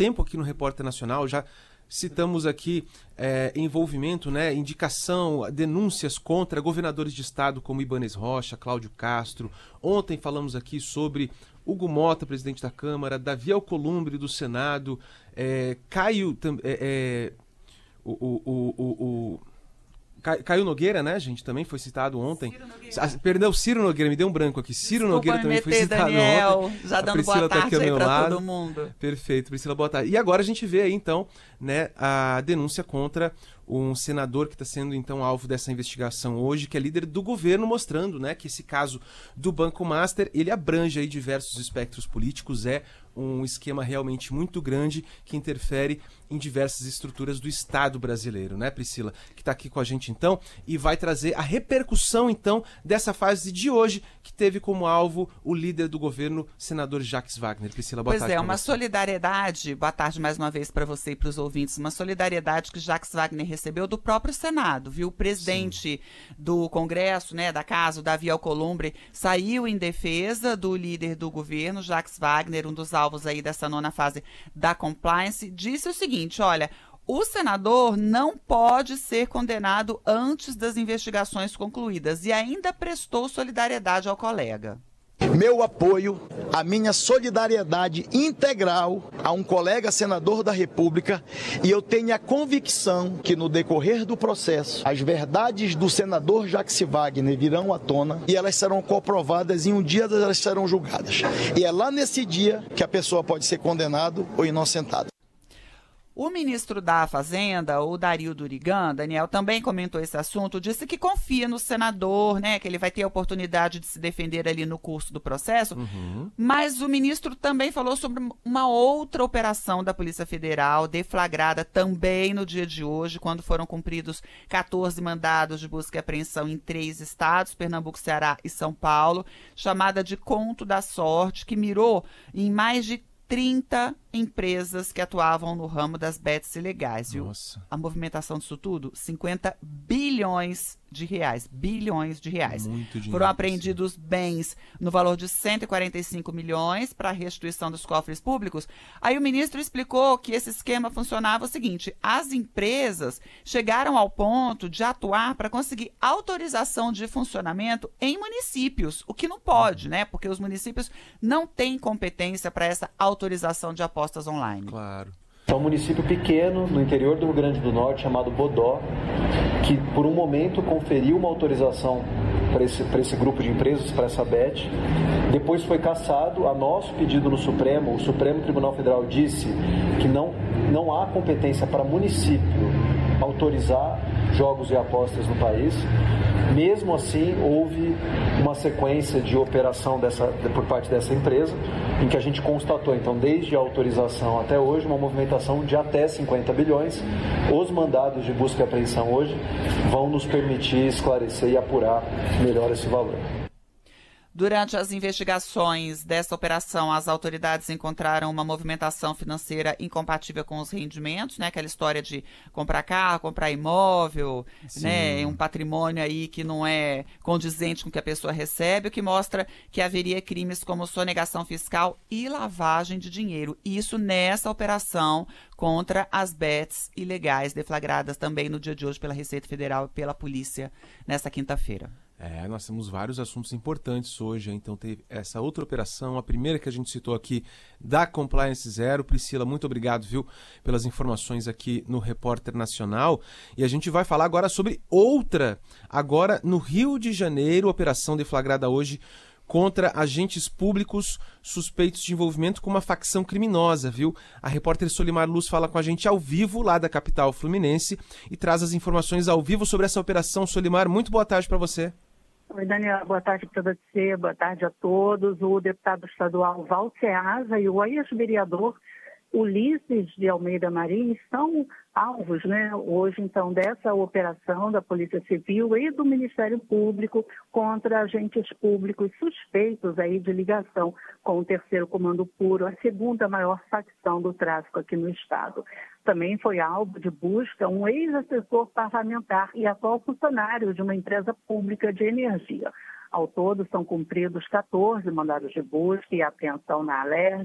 tempo aqui no Repórter Nacional, já citamos aqui envolvimento, né, indicação, denúncias contra governadores de estado como Ibanez Rocha, Cláudio Castro. Ontem falamos aqui sobre Hugo Mota, presidente da Câmara, Davi Alcolumbre, do Senado, Caio Nogueira, né, gente, também foi citado ontem. Perdão, Ciro Nogueira, me deu um branco aqui. Ciro Nogueira também foi citado ontem. Já dando boa tarde aí para todo mundo. Perfeito, Priscila, boa tarde. E agora a gente vê aí, então, né, a denúncia contra um senador que está sendo, então, alvo dessa investigação hoje, que é líder do governo, mostrando, né, que esse caso do Banco Master, ele abrange aí diversos espectros políticos, é um esquema realmente muito grande que interfere em diversas estruturas do Estado brasileiro, né, Priscila? Que está aqui com a gente, então, e vai trazer a repercussão, então, dessa fase de hoje, que teve como alvo o líder do governo, senador Jacques Wagner. Priscila, boa tarde. Pois é, uma solidariedade, boa tarde mais uma vez para você e para os ouvintes, uma solidariedade que Jacques Wagner recebeu do próprio Senado, viu? O presidente do Congresso, né, da Casa, o Davi Alcolumbre, saiu em defesa do líder do governo, Jacques Wagner, um dos alvos aí dessa nona fase da compliance, disse o seguinte, olha, o senador não pode ser condenado antes das investigações concluídas e ainda prestou solidariedade ao colega. Meu apoio, a minha solidariedade integral a um colega senador da República, e eu tenho a convicção que no decorrer do processo as verdades do senador Jacques Wagner virão à tona e elas serão comprovadas e um dia elas serão julgadas. E é lá nesse dia que a pessoa pode ser condenado ou inocentado. O ministro da Fazenda, o Dario Durigan, Daniel, também comentou esse assunto, disse que confia no senador, né, que ele vai ter a oportunidade de se defender ali no curso do processo, mas o ministro também falou sobre uma outra operação da Polícia Federal, deflagrada também no dia de hoje, quando foram cumpridos 14 mandados de busca e apreensão em 3 estados, Pernambuco, Ceará e São Paulo, chamada de Conto da Sorte, que mirou em mais de 30 empresas que atuavam no ramo das bets ilegais, viu? Nossa. A movimentação disso tudo, 50 bilhões de reais. Bilhões de reais. Muito dinheiro. Foram apreendidos bens no valor de 145 milhões para a restituição dos cofres públicos. Aí o ministro explicou que esse esquema funcionava o seguinte, as empresas chegaram ao ponto de atuar para conseguir autorização de funcionamento em municípios, o que não pode, né? Porque os municípios não têm competência para essa autorização de apostas online. Claro. É um município pequeno no interior do Rio Grande do Norte chamado Bodó, que por um momento conferiu uma autorização para esse grupo de empresas, para essa BET. Depois foi cassado, a nosso pedido no Supremo, o Supremo Tribunal Federal disse que não há competência para município autorizar jogos e apostas no país. Mesmo assim, houve uma sequência de operação por parte dessa empresa, em que a gente constatou, então, desde a autorização até hoje, uma movimentação de até 50 bilhões. Os mandados de busca e apreensão hoje vão nos permitir esclarecer e apurar melhor esse valor. Durante as investigações dessa operação, as autoridades encontraram uma movimentação financeira incompatível com os rendimentos, né? Aquela história de comprar carro, comprar imóvel, né? Um patrimônio aí que não é condizente com o que a pessoa recebe, o que mostra que haveria crimes como sonegação fiscal e lavagem de dinheiro. Isso nessa operação contra as bets ilegais, deflagradas também no dia de hoje pela Receita Federal e pela polícia nesta quinta-feira. Nós temos vários assuntos importantes hoje, então teve essa outra operação, a primeira que a gente citou aqui, da Compliance Zero. Priscila, muito obrigado, viu, pelas informações aqui no Repórter Nacional. E a gente vai falar agora sobre outra, agora no Rio de Janeiro, operação deflagrada hoje contra agentes públicos suspeitos de envolvimento com uma facção criminosa, viu? A repórter Solimar Luz fala com a gente ao vivo, lá da capital fluminense, e traz as informações ao vivo sobre essa operação. Solimar, muito boa tarde para você. Oi, Daniel, boa tarde para você, boa tarde a todos. O deputado estadual Walter Asa e o ex-vereador Ulisses de Almeida Marim são alvos, né, hoje, então, dessa operação da Polícia Civil e do Ministério Público contra agentes públicos suspeitos aí de ligação com o Terceiro Comando Puro, a segunda maior facção do tráfico aqui no estado. Também foi alvo de busca um ex-assessor parlamentar e atual funcionário de uma empresa pública de energia. Ao todo, são cumpridos 14 mandados de busca e apreensão na Alerj,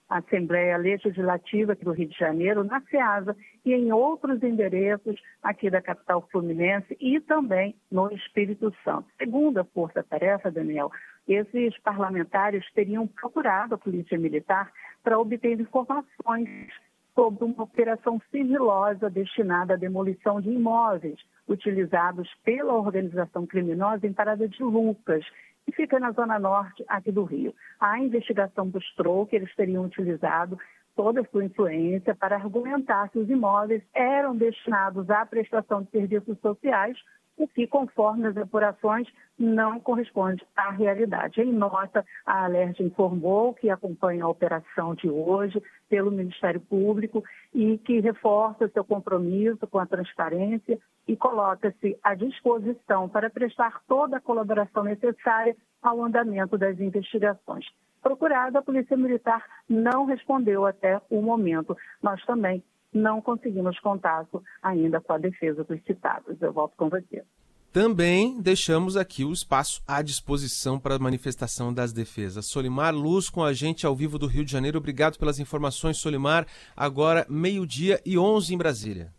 Assembleia Legislativa aqui do Rio de Janeiro, na SEASA e em outros endereços aqui da capital fluminense e também no Espírito Santo. Segundo a Força Tarefa, Daniel, esses parlamentares teriam procurado a Polícia Militar para obter informações sobre uma operação sigilosa destinada à demolição de imóveis utilizados pela organização criminosa em Parada de Lucas, que fica na zona norte aqui do Rio. A investigação mostrou que eles teriam utilizado toda a sua influência para argumentar que os imóveis eram destinados à prestação de serviços sociais, o que, conforme as apurações, não corresponde à realidade. Em nota, a Alerj informou que acompanha a operação de hoje pelo Ministério Público e que reforça seu compromisso com a transparência e coloca-se à disposição para prestar toda a colaboração necessária ao andamento das investigações. Procurada, a Polícia Militar não respondeu até o momento. Nós também não conseguimos contato ainda com a defesa dos citados. Eu volto com você. Também deixamos aqui o espaço à disposição para a manifestação das defesas. Solimar Luz com a gente ao vivo do Rio de Janeiro. Obrigado pelas informações, Solimar. Agora, 12:11 em Brasília.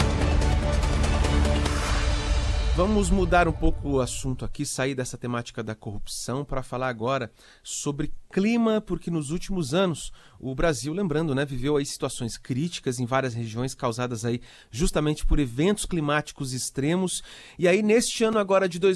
Vamos mudar um pouco o assunto aqui, sair dessa temática da corrupção para falar agora sobre clima, porque nos últimos anos o Brasil, lembrando, viveu aí situações críticas em várias regiões causadas aí justamente por eventos climáticos extremos. E aí neste ano agora de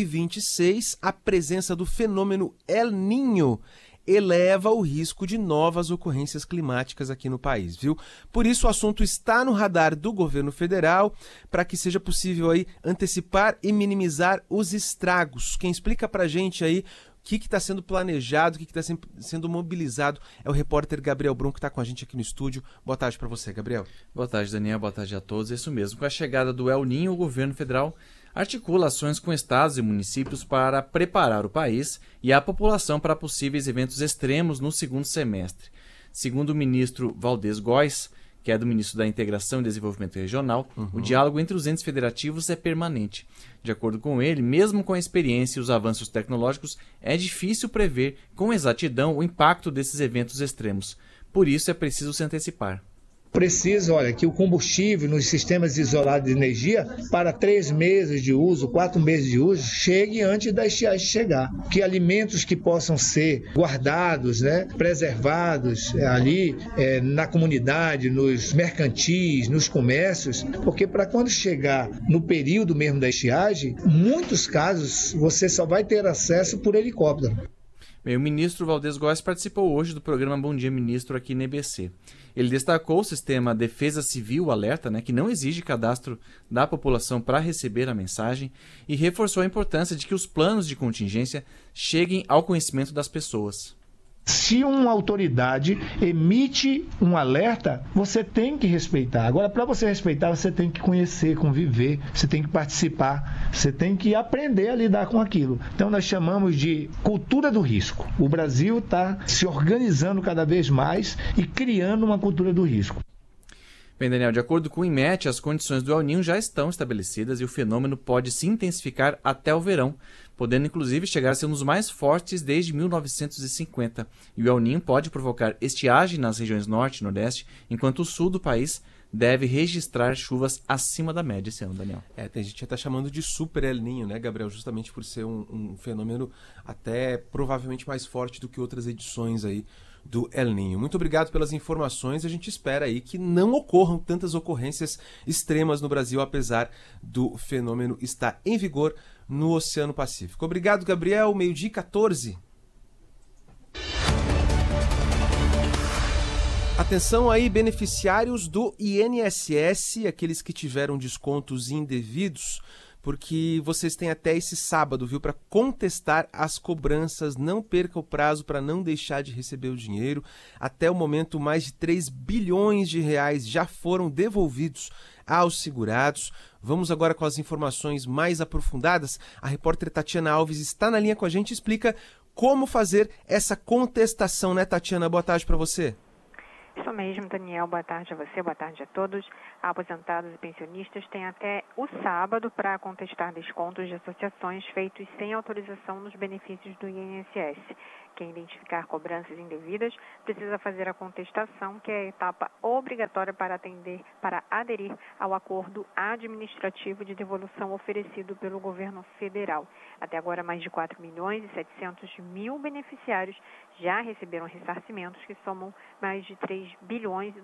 2026, a presença do fenômeno El Niño eleva o risco de novas ocorrências climáticas aqui no país, viu? Por isso o assunto está no radar do governo federal para que seja possível aí antecipar e minimizar os estragos. Quem explica pra gente aí o que está sendo planejado, o que está sendo mobilizado é o repórter Gabriel Brum, que está com a gente aqui no estúdio. Boa tarde para você, Gabriel. Boa tarde, Daniel. Boa tarde a todos. É isso mesmo. Com a chegada do El Niño, o governo federal articula ações com estados e municípios para preparar o país e a população para possíveis eventos extremos no segundo semestre. Segundo o ministro Valdez Góes, que é do Ministro da Integração e Desenvolvimento Regional, o diálogo entre os entes federativos é permanente. De acordo com ele, mesmo com a experiência e os avanços tecnológicos, é difícil prever com exatidão o impacto desses eventos extremos. Por isso é preciso se antecipar. Precisa, que o combustível nos sistemas isolados de energia, para 3 meses de uso, 4 meses de uso, chegue antes da estiagem chegar. Que alimentos que possam ser guardados, preservados ali na comunidade, nos mercantis, nos comércios, porque para quando chegar no período mesmo da estiagem, muitos casos você só vai ter acesso por helicóptero. Bem, o ministro Valdez Góes participou hoje do programa Bom Dia Ministro aqui na EBC. Ele destacou o sistema Defesa Civil Alerta, que não exige cadastro da população para receber a mensagem, e reforçou a importância de que os planos de contingência cheguem ao conhecimento das pessoas. Se uma autoridade emite um alerta, você tem que respeitar. Agora, para você respeitar, você tem que conhecer, conviver, você tem que participar, você tem que aprender a lidar com aquilo. Então, nós chamamos de cultura do risco. O Brasil está se organizando cada vez mais e criando uma cultura do risco. Bem, Daniel, de acordo com o INMET, as condições do El Niño já estão estabelecidas e o fenômeno pode se intensificar até o verão, podendo inclusive chegar a ser um dos mais fortes desde 1950. E o El Niño pode provocar estiagem nas regiões norte e nordeste, enquanto o sul do país deve registrar chuvas acima da média esse ano, Daniel. Tem gente que está chamando de super El Niño, Gabriel? Justamente por ser um fenômeno até provavelmente mais forte do que outras edições aí do El Niño. Muito obrigado pelas informações. A gente espera aí que não ocorram tantas ocorrências extremas no Brasil, apesar do fenômeno estar em vigor no Oceano Pacífico. Obrigado, Gabriel. 12:14. Atenção aí, beneficiários do INSS, aqueles que tiveram descontos indevidos, porque vocês têm até esse sábado, viu, para contestar as cobranças. Não perca o prazo para não deixar de receber o dinheiro. Até o momento, mais de 3 bilhões de reais já foram devolvidos aos segurados. Vamos agora com as informações mais aprofundadas. A repórter Tatiana Alves está na linha com a gente e explica como fazer essa contestação, Tatiana? Boa tarde para você. Isso mesmo, Daniel. Boa tarde a você, boa tarde a todos. Aposentados e pensionistas têm até o sábado para contestar descontos de associações feitos sem autorização nos benefícios do INSS. Quem identificar cobranças indevidas precisa fazer a contestação, que é a etapa obrigatória para aderir ao acordo administrativo de devolução oferecido pelo governo federal. Até agora, mais de 4.700.000 beneficiários já receberam ressarcimentos, que somam mais de 3 bilhões e